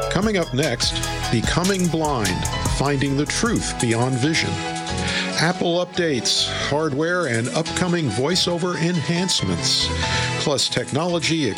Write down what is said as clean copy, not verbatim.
Coming up next, Becoming Blind, Finding the Truth Beyond Vision. Apple updates, hardware, and upcoming voiceover enhancements, plus technology